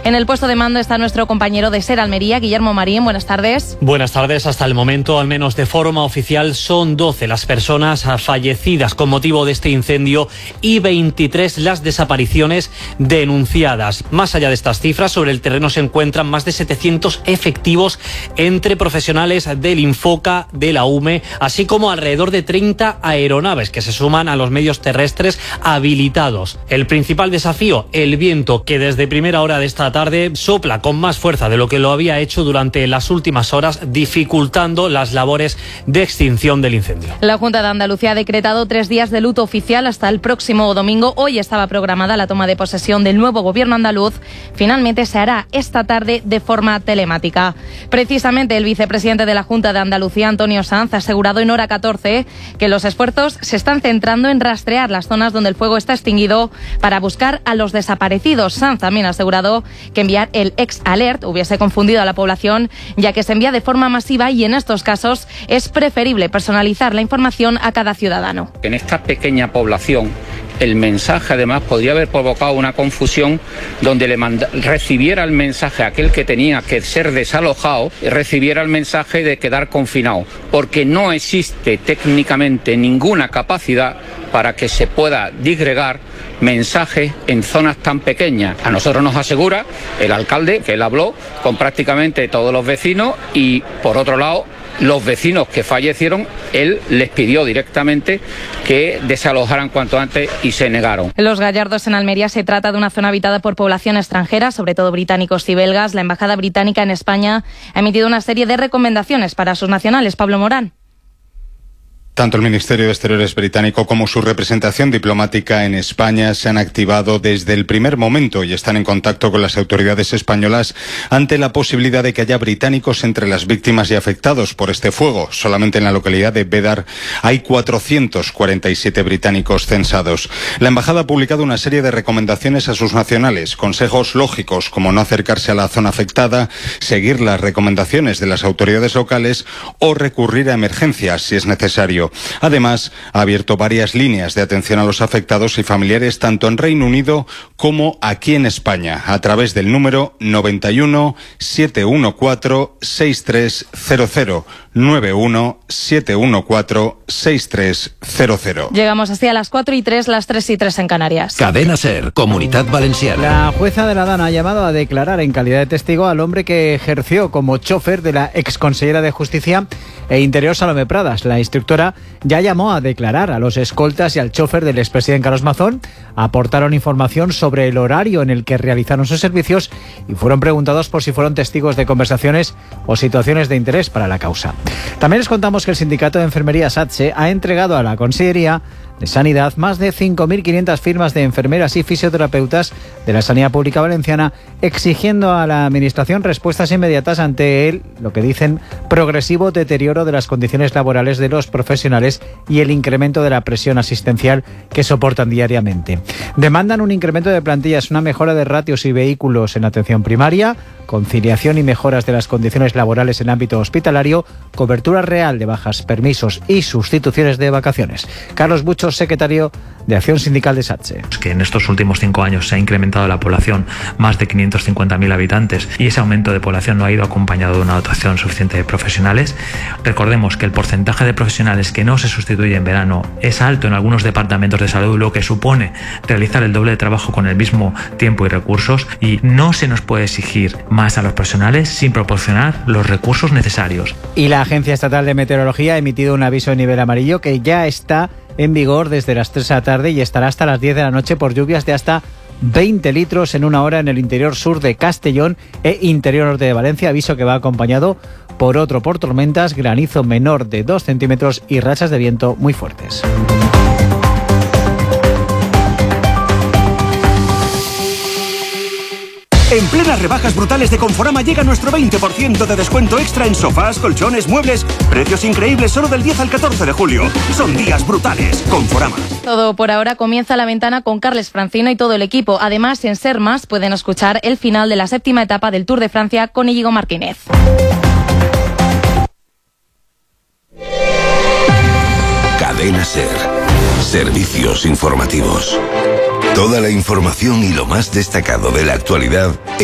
En el puesto de mando está nuestro compañero de SER Almería, Guillermo Marín. Buenas tardes. Buenas tardes. Hasta el momento, al menos de forma oficial, son 12 las personas fallecidas con motivo de este incendio y 23 las desapariciones denunciadas. Más allá de estas cifras, sobre el terreno se encuentran más de 700 efectivos entre profesionales del Infoca, de la UME, así como alrededor de 30 aeronaves que se suman a los medios terrestres habilitados. El principal desafío, el viento, que desde primera hora de esta tarde sopla con más fuerza de lo que lo había hecho durante las últimas horas, dificultando las labores de extinción del incendio. La Junta de Andalucía ha decretado 3 días de luto oficial hasta el próximo domingo. Hoy estaba programada la toma de posesión del nuevo gobierno andaluz. Finalmente se hará esta tarde de forma telemática. Precisamente el vicepresidente de la Junta de Andalucía, Antonio Sanz, ha asegurado en Hora 14 que los esfuerzos se están centrando en rastrear las zonas donde el fuego está extinguido para buscar a los desaparecidos. Sanz también ha asegurado que enviar el ex-alert hubiese confundido a la población, ya que se envía de forma masiva y en estos casos es preferible personalizar la información a cada ciudadano. En esta pequeña población, el mensaje además podría haber provocado una confusión donde recibiera el mensaje aquel que tenía que ser desalojado, recibiera el mensaje de quedar confinado, porque no existe técnicamente ninguna capacidad para que se pueda disgregar mensajes en zonas tan pequeñas. A nosotros nos asegura el alcalde que él habló con prácticamente todos los vecinos y, por otro lado, los vecinos que fallecieron, él les pidió directamente que desalojaran cuanto antes y se negaron. En Los Gallardos, en Almería, se trata de una zona habitada por población extranjera, sobre todo británicos y belgas. La Embajada Británica en España ha emitido una serie de recomendaciones para sus nacionales. Pablo Morán. Tanto el Ministerio de Exteriores británico como su representación diplomática en España se han activado desde el primer momento y están en contacto con las autoridades españolas ante la posibilidad de que haya británicos entre las víctimas y afectados por este fuego. Solamente en la localidad de Bédar hay 447 británicos censados. La embajada ha publicado una serie de recomendaciones a sus nacionales, consejos lógicos como no acercarse a la zona afectada, seguir las recomendaciones de las autoridades locales o recurrir a emergencias si es necesario. Además, ha abierto varias líneas de atención a los afectados y familiares tanto en Reino Unido como aquí en España, a través del número 91 714 6300. 91 714 6300. Llegamos así a las 4:03, las 3:03 en Canarias. Cadena SER, Comunidad Valenciana. La jueza de la Dana ha llamado a declarar en calidad de testigo al hombre que ejerció como chofer de la exconsellera de Justicia e Interior Salomé Pradas. La instructora ya llamó a declarar a los escoltas y al chofer del expresidente Carlos Mazón. Aportaron información sobre el horario en el que realizaron sus servicios y fueron preguntados por si fueron testigos de conversaciones o situaciones de interés para la causa. También les contamos que el sindicato de enfermería SATSE ha entregado a la Consellería de Sanidad más de 5.500 firmas de enfermeras y fisioterapeutas de la sanidad pública valenciana, exigiendo a la Administración respuestas inmediatas ante el, lo que dicen, progresivo deterioro de las condiciones laborales de los profesionales y el incremento de la presión asistencial que soportan diariamente. Demandan un incremento de plantillas, una mejora de ratios y vehículos en atención primaria, conciliación y mejoras de las condiciones laborales en ámbito hospitalario, cobertura real de bajas, permisos y sustituciones de vacaciones. Carlos Bucho, secretario de Acción Sindical de SATSE. Que en estos últimos 5 años se ha incrementado la población más de 550.000 habitantes y ese aumento de población no ha ido acompañado de una dotación suficiente de profesionales. Recordemos que el porcentaje de profesionales que no se sustituye en verano es alto en algunos departamentos de salud, lo que supone realizar el doble de trabajo con el mismo tiempo y recursos, y no se nos puede exigir más a los profesionales sin proporcionar los recursos necesarios. Y la Agencia Estatal de Meteorología ha emitido un aviso de nivel amarillo que ya está en vigor desde las 3 de la tarde y estará hasta las 10 de la noche por lluvias de hasta 20 litros en una hora en el interior sur de Castellón e interior norte de Valencia. Aviso que va acompañado por tormentas, granizo menor de 2 centímetros y rachas de viento muy fuertes. En plenas rebajas brutales de Conforama llega nuestro 20% de descuento extra en sofás, colchones, muebles. Precios increíbles solo del 10 al 14 de julio. Son días brutales. Conforama. Todo por ahora. Comienza La Ventana con Carles Francino y todo el equipo. Además, en Ser Más pueden escuchar el final de la 7ª etapa del Tour de Francia con Íñigo Martínez. Cadena SER. Servicios informativos. Toda la información y lo más destacado de la actualidad